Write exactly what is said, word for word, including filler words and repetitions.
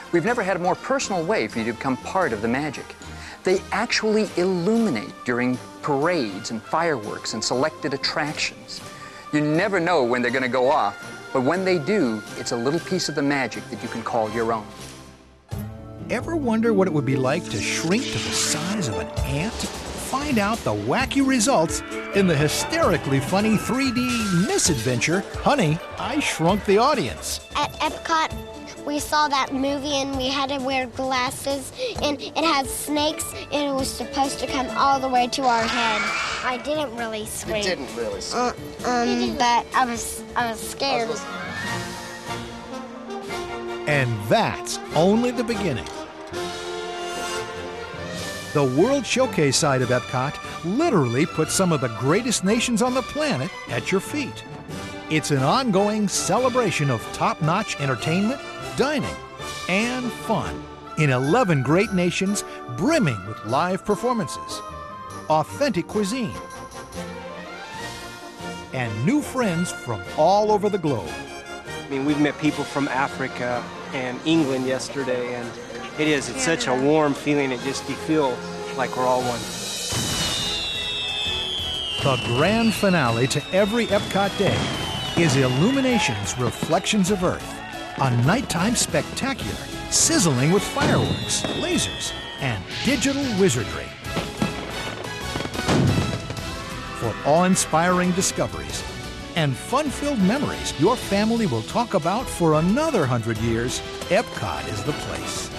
We've never had a more personal way for you to become part of the magic. They actually illuminate during parades and fireworks and selected attractions. You never know when they're going to go off, but when they do, it's a little piece of the magic that you can call your own. Ever wonder what it would be like to shrink to the size of an ant? Find out the wacky results in the hysterically funny three D misadventure, Honey, I Shrunk the Audience. At Epcot, we saw that movie and we had to wear glasses, and it had snakes, and it was supposed to come all the way to our head. I didn't really scream. You didn't really scream. Uh, um, but I was, I was scared. And that's only the beginning. The World Showcase side of Epcot literally puts some of the greatest nations on the planet at your feet. It's an ongoing celebration of top-notch entertainment, dining, and fun in eleven great nations brimming with live performances, authentic cuisine, and new friends from all over the globe. I mean, we've met people from Africa and England yesterday, and it is, it's such a warm feeling. It just, you feel like we're all one. The grand finale to every Epcot day is Illuminations Reflections of Earth, a nighttime spectacular sizzling with fireworks, lasers, and digital wizardry. For awe-inspiring discoveries and fun-filled memories your family will talk about for another hundred years, Epcot is the place.